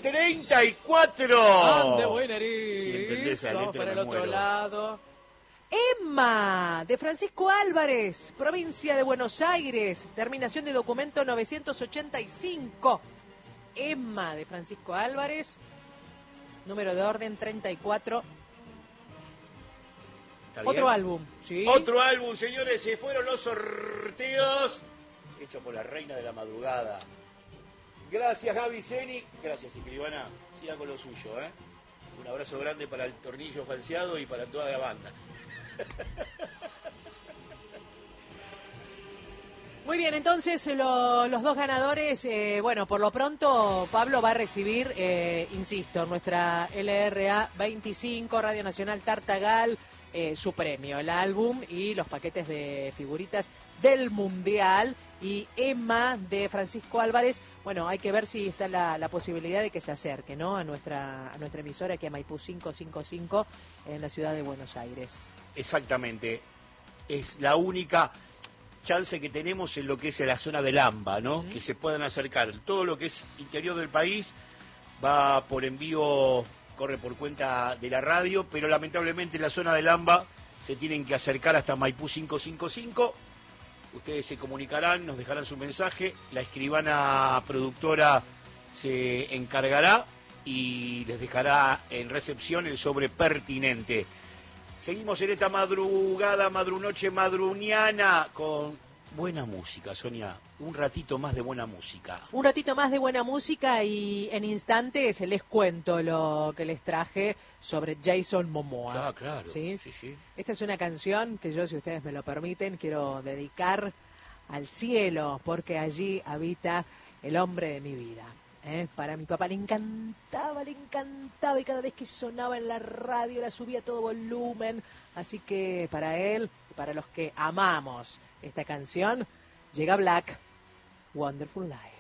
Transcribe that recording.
34. ¡Ande, buen nariz! Si entendés la letra, para el me otro muero. lado. Emma, de Francisco Álvarez, provincia de Buenos Aires, terminación de documento 985. Emma, de Francisco Álvarez, número de orden 34. Otro álbum, ¿sí? Otro álbum, señores, se fueron los sorteos. Hecho por la reina de la madrugada. Gracias, Gaby Zeni. Gracias, escribana. Siga con lo suyo, ¿eh? Un abrazo grande para el tornillo falseado y para toda la banda. Muy bien, entonces los dos ganadores, bueno, por lo pronto Pablo va a recibir, insisto, nuestra LRA 25, Radio Nacional Tartagal, su premio, el álbum y los paquetes de figuritas del Mundial. Y Emma, de Francisco Álvarez, bueno, hay que ver si está la posibilidad de que se acerque, ¿no? a nuestra emisora aquí a Maipú 555 en la ciudad de Buenos Aires. Exactamente. Es la única chance que tenemos en lo que es la zona del AMBA, ¿no? Que se puedan acercar. Todo lo que es interior del país va por envío, corre por cuenta de la radio, pero lamentablemente en la zona del AMBA se tienen que acercar hasta Maipú 555. Ustedes se comunicarán, nos dejarán su mensaje, la escribana productora se encargará y les dejará en recepción el sobre pertinente. Seguimos en esta madrugada, madrunoche, madruniana, con buena música, Sonia. Un ratito más de buena música. Un ratito más de buena música y en instantes les cuento lo que les traje sobre Jason Momoa. Ah, claro. ¿Sí? Sí, sí. Esta es una canción que yo, si ustedes me lo permiten, quiero dedicar al cielo, porque allí habita el hombre de mi vida. Para mi papá le encantaba, y cada vez que sonaba en la radio la subía a todo volumen. Así que para él, y para los que amamos esta canción, llega Black, Wonderful Life.